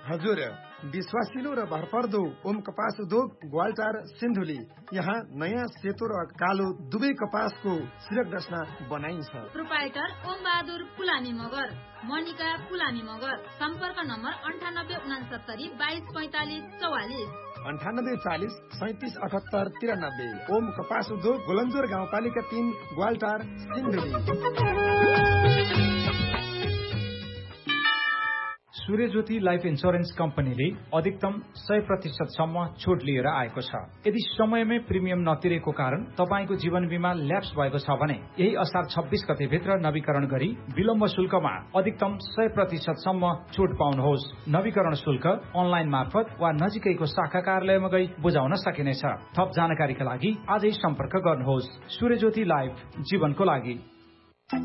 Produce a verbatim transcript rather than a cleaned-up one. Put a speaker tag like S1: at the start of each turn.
S1: हजुर, विश्वासिलो र भरपर्दो ओम कपास उद्योग ग्वालटार सिन्धुली। यहाँ नयाँ सेतो र कालो दुवै कपासको सिरक डस्ना बनाइन्छ।
S2: प्रोपाइटर ओम बहादुर पुलानी मगर, मनिका पुलानी मगर। सम्पर्क नम्बर अन्ठानब्बे उनासत्तरी बाइस पैंतालिस चौवालिस
S1: अन्ठानब्बे चालिस सैतिस अठहत्तर तिरानब्बे। ओम कपास उद्योग गोलन्जोर गाउँपालिका तीन ग्वालटार सिन्धुली।
S3: सूर्यज्योति लाइफ इन्स्योरेन्स कम्पनीले अधिकतम सय प्रतिशतसम्म छुट लिएर आएको छ। यदि समयमै प्रिमियम नतिरेको कारण तपाईँको जीवन बिमा ल्याप्स भएको छ भने यही असार छब्बीस गते भित्र नवीकरण गरी विलम्ब शुल्कमा अधिकतम सय प्रतिशतसम्म छुट पाउनुहोस्। नवीकरण शुल्क अनलाइन मार्फत वा नजिकैको शाखा कार्यालयमा गई बुझाउन सकिनेछ। थप जानकारीका लागि आजै सम्पर्क गर्नुहोस्। सूर्यज्योति लाइफ, जीवनको लागि।